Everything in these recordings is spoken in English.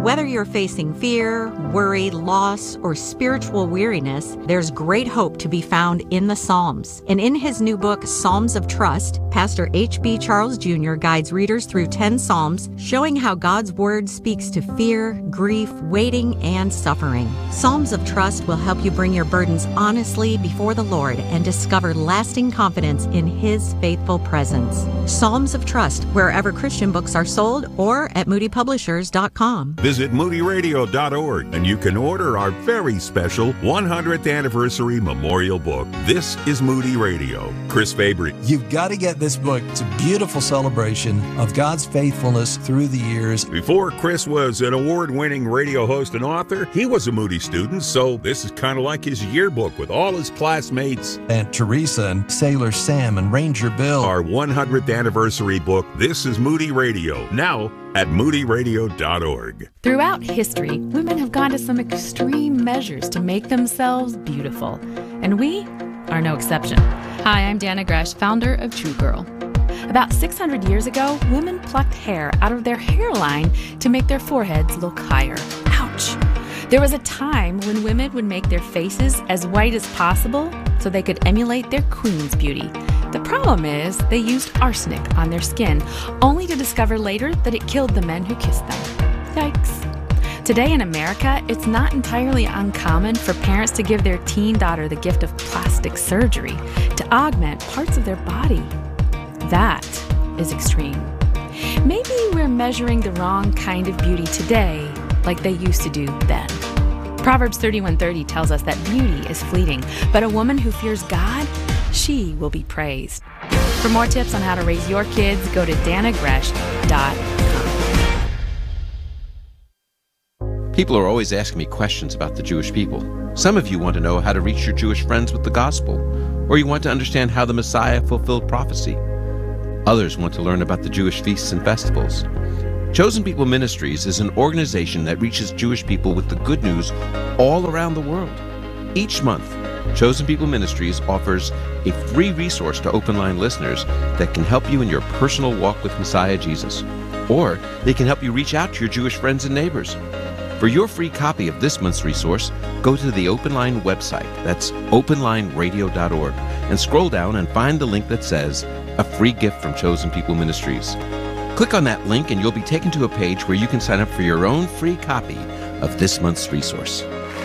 Whether you're facing fear, worry, loss, or spiritual weariness, there's great hope to be found in the Psalms. And in his new book, Psalms of Trust, Pastor H.B. Charles Jr. guides readers through 10 Psalms, showing how God's Word speaks to fear, grief, waiting, and suffering. Psalms of Trust will help you bring your burdens honestly before the Lord and discover lasting confidence in His faithful presence. Psalms of Trust, wherever Christian books are sold, or at moodypublishers.com. Visit moodyradio.org and you can order our very special 100th anniversary memorial book. This is Moody Radio. Chris Fabry. You've got to get this book. It's a beautiful celebration of God's faithfulness through the years. Before Chris was an award-winning radio host and author, he was a Moody student, so this is kind of like his yearbook with all his classmates. Aunt Teresa and Sailor Sam and Ranger Bill. Our 100th anniversary book, This is Moody Radio, now at moodyradio.org. Throughout history, women have gone to some extreme measures to make themselves beautiful, and we are no exception. Hi, I'm Dana Gresh, founder of True Girl. About 600 years ago, women plucked hair out of their hairline to make their foreheads look higher. Ouch! There was a time when women would make their faces as white as possible so they could emulate their queen's beauty. The problem is they used arsenic on their skin, only to discover later that it killed the men who kissed them. Yikes. Today in America, it's not entirely uncommon for parents to give their teen daughter the gift of plastic surgery to augment parts of their body. That is extreme. Maybe we're measuring the wrong kind of beauty today like they used to do then. Proverbs 31:30 tells us that beauty is fleeting, but a woman who fears God, she will be praised. For more tips on how to raise your kids, go to danagresh.com. People are always asking me questions about the Jewish people. Some of you want to know how to reach your Jewish friends with the gospel, or you want to understand how the Messiah fulfilled prophecy. Others want to learn about the Jewish feasts and festivals. Chosen People Ministries is an organization that reaches Jewish people with the good news all around the world. Each month, Chosen People Ministries offers a free resource to Open Line listeners that can help you in your personal walk with Messiah Jesus. Or they can help you reach out to your Jewish friends and neighbors. For your free copy of this month's resource, go to the Open Line website, that's openlineradio.org, and scroll down and find the link that says, A Free Gift from Chosen People Ministries. Click on that link and you'll be taken to a page where you can sign up for your own free copy of this month's resource.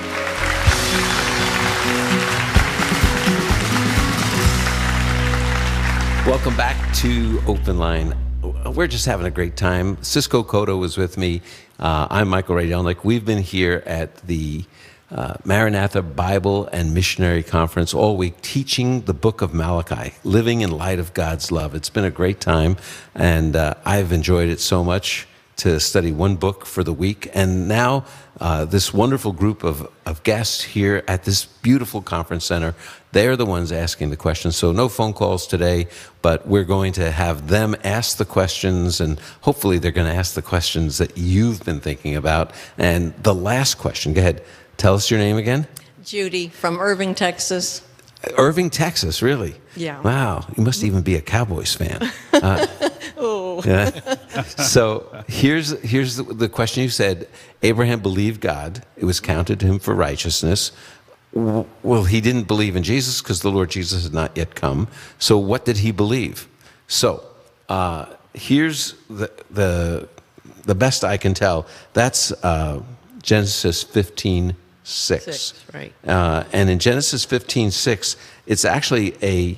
Welcome back to Open Line. We're just having a great time. Cisco Cotto is with me. I'm Michael Radelnik. We've been here at the Maranatha Bible and Missionary Conference all week teaching the book of Malachi, living in light of God's love. It's been a great time, and I've enjoyed it so much to study one book for the week. And now this wonderful group of guests here at this beautiful conference center, they're the ones asking the questions. So no phone calls today, but we're going to have them ask the questions, and hopefully they're going to ask the questions that you've been thinking about. And the last question, go ahead. Tell us your name again. Judy from Irving, Texas. Irving, Texas, really? Yeah. Wow, you must even be a Cowboys fan. Oh. Yeah. So here's the question. You said, Abraham believed God. It was counted to him for righteousness. Well, he didn't believe in Jesus because the Lord Jesus had not yet come. So what did he believe? So here's the best I can tell. That's Genesis 15:6. Right. And in Genesis 15:6, it's actually a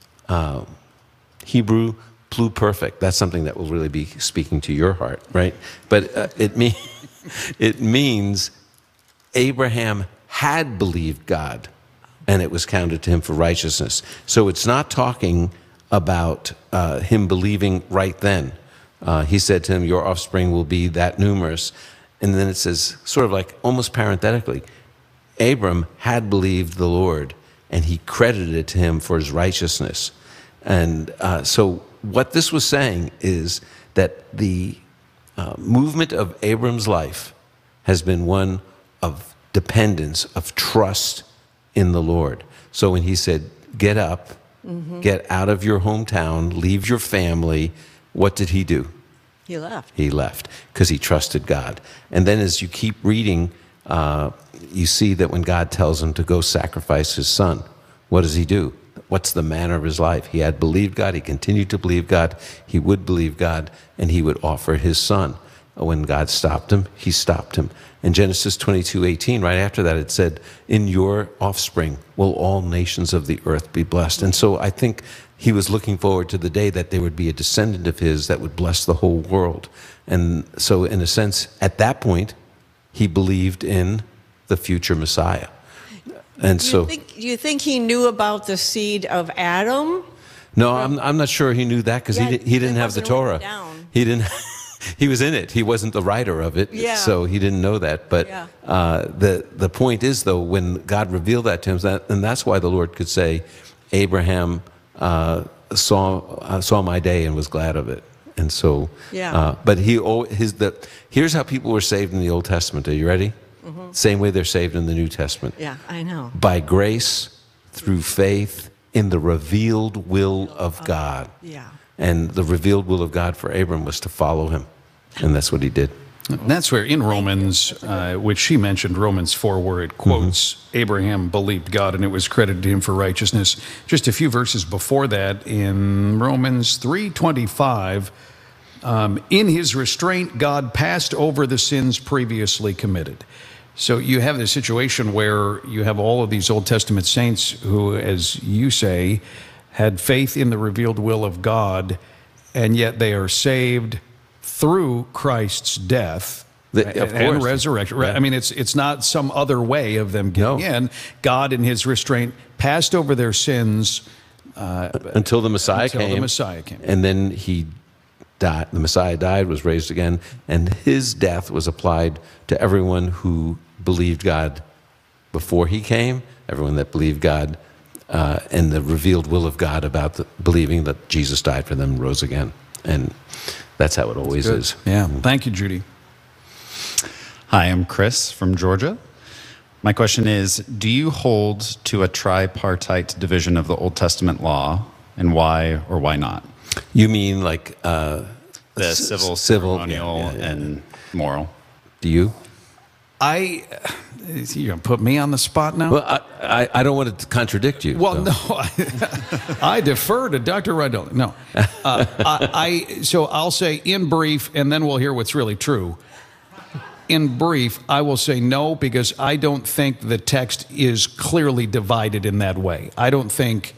Hebrew pluperfect. That's something that will really be speaking to your heart, right? But it means Abraham had believed God, and it was counted to him for righteousness. So it's not talking about him believing right then. He said to him, your offspring will be that numerous. And then it says, sort of like almost parenthetically, Abram had believed the Lord, and he credited it to him for his righteousness. And so what this was saying is that the movement of Abram's life has been one of dependence, of trust in the Lord. So when he said, get up, get out of your hometown, leave your family, what did he do? He left. He left because he trusted God. And then as you keep reading, you see that when God tells him to go sacrifice his son, what does he do? What's the manner of his life? He had believed God. He continued to believe God. He would believe God, and he would offer his son. When God stopped him, he stopped him. In Genesis 22:18, right after that, it said, in your offspring will all nations of the earth be blessed. And so I think he was looking forward to the day that there would be a descendant of his that would bless the whole world. And so in a sense, at that point, he believed in the future Messiah. And you think he knew about the seed of Adam? No, I'm not sure he knew that because he didn't have the Torah. He didn't. He was in it. He wasn't the writer of it, so he didn't know that. But the point is, though, when God revealed that to him, and that's why the Lord could say, Abraham saw my day and was glad of it. And so, but here's how people were saved in the Old Testament. Are you ready? Mm-hmm. Same way they're saved in the New Testament. Yeah, I know. By grace, through faith, in the revealed will of God. Yeah. And the revealed will of God for Abram was to follow him. And that's what he did. That's where in Romans, which she mentioned, Romans 4, where it quotes, Abraham believed God and it was credited to him for righteousness. Just a few verses before that, in Romans 3:25, in his restraint, God passed over the sins previously committed. So you have this situation where you have all of these Old Testament saints who, as you say, had faith in the revealed will of God, and yet they are saved through Christ's death and resurrection. Yeah. I mean, it's not some other way of them getting in. God, in his restraint, passed over their sins until the Messiah came. And then he died. The Messiah died, was raised again, and his death was applied to everyone who believed God before he came, everyone that believed God and the revealed will of God about believing that Jesus died for them and rose again. And that's how it always is. Yeah. Thank you, Judy. Hi, I'm Chris from Georgia. My question is, do you hold to a tripartite division of the Old Testament law, and why or why not? You mean like the civil, ceremonial, and moral? Do you? You're going to put me on the spot now? Well, I don't want to contradict you. Well, no. I defer to Dr. Rydell. No. So I'll say in brief, and then we'll hear what's really true. In brief, I will say no, because I don't think the text is clearly divided in that way. I don't think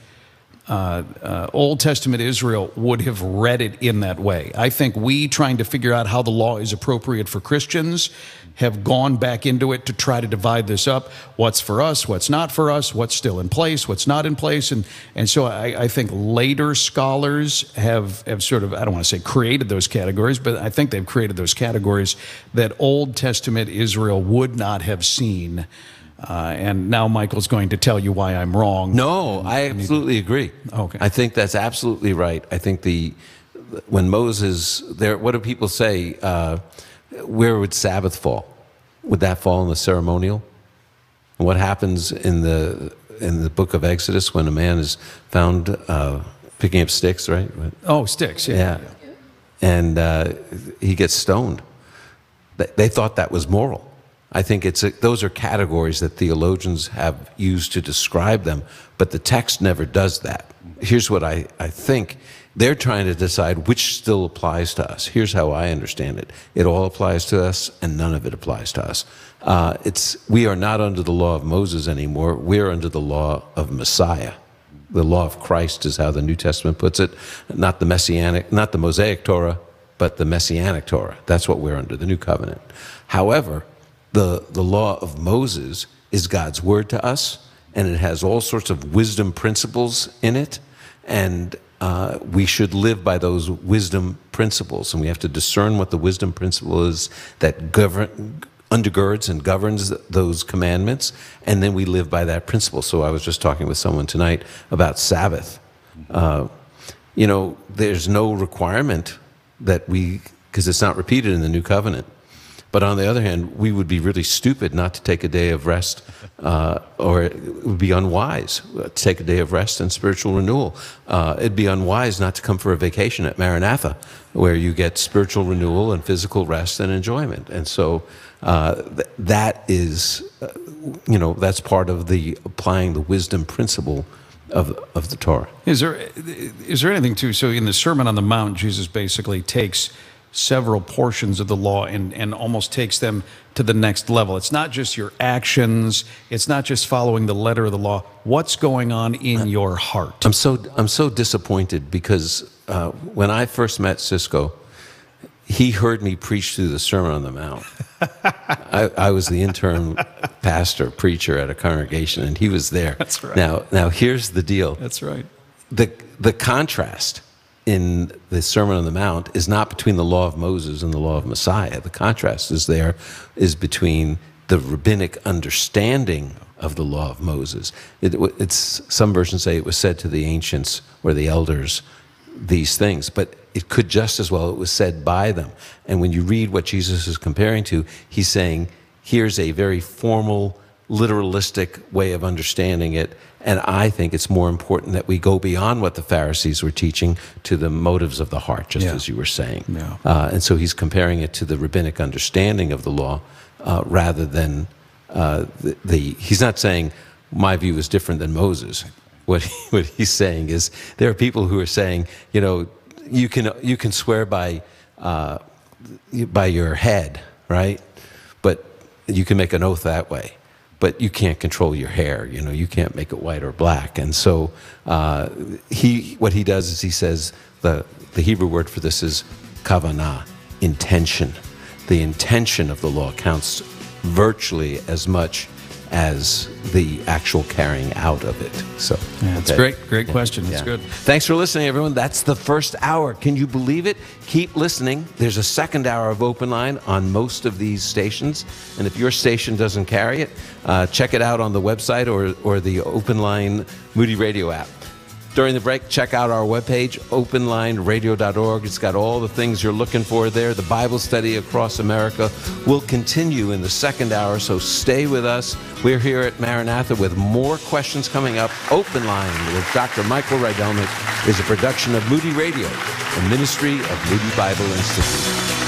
Old Testament Israel would have read it in that way. I think we, trying to figure out how the law is appropriate for Christians, have gone back into it to try to divide this up. What's for us, what's not for us, what's still in place, what's not in place. And so I think later scholars have sort of, I don't want to say created those categories, but I think they've created those categories that Old Testament Israel would not have seen. And now Michael's going to tell you why I'm wrong. No, I absolutely agree. Okay. I think that's absolutely right. I think when Moses, what do people say? Where would Sabbath fall? Would that fall in the ceremonial? And what happens in the book of Exodus when a man is found picking up sticks, right? Oh, sticks, yeah. And he gets stoned. They thought that was moral. I think those are categories that theologians have used to describe them, but the text never does that. Here's what I think. They're trying to decide which still applies to us. Here's how I understand it. It all applies to us, and none of it applies to us. We are not under the law of Moses anymore. We're under the law of Messiah. The law of Christ is how the New Testament puts it. Not the Mosaic Torah, but the Messianic Torah. That's what we're under, the New Covenant. However, the law of Moses is God's word to us, and it has all sorts of wisdom principles in it, and we should live by those wisdom principles, and we have to discern what the wisdom principle is that undergirds and governs those commandments, and then we live by that principle. So I was just talking with someone tonight about Sabbath. There's no requirement that because it's not repeated in the New Covenant, But on the other hand, we would be really stupid not to take a day of rest, or it would be unwise to take a day of rest and spiritual renewal. It'd be unwise not to come for a vacation at Maranatha, where you get spiritual renewal and physical rest and enjoyment. And so that is, that's part of the applying the wisdom principle of the Torah. Is there anything too? So in the Sermon on the Mount, Jesus basically takes several portions of the law and almost takes them to the next level. It's not just your actions. It's not just following the letter of the law. What's going on in your heart? I'm so disappointed because when I first met Cisco, he heard me preach through the Sermon on the Mount. I was the interim preacher at a congregation, and he was there. That's right. Now here's the deal. That's right. The contrast in the Sermon on the Mount is not between the law of Moses and the law of Messiah. The contrast is between the rabbinic understanding of the law of Moses. It's some versions say it was said to the ancients or the elders these things, but it could just as well it was said by them. And when you read what Jesus is comparing to, he's saying here's a very formal, literalistic way of understanding it. And I think it's more important that we go beyond what the Pharisees were teaching to the motives of the heart, just as you were saying. Yeah. And so he's comparing it to the rabbinic understanding of the law rather than he's not saying my view is different than Moses. What he's saying is there are people who are saying, you can swear by your head, right? But you can make an oath that way. But you can't control your hair, you can't make it white or black. And so what he does is he says the Hebrew word for this is kavanah, intention. The intention of the law counts virtually as much as the actual carrying out of it. So that's great question. That's good. Thanks for listening, everyone. That's the first hour. Can you believe it? Keep listening. There's a second hour of Open Line on most of these stations, and if your station doesn't carry it, check it out on the website or the Open Line Moody Radio app. During the break, check out our webpage, openlineradio.org. It's got all the things you're looking for there. The Bible study across America will continue in the second hour, so stay with us. We're here at Maranatha with more questions coming up. Open Line with Dr. Michael Rydelnik is a production of Moody Radio, a ministry of Moody Bible Institute.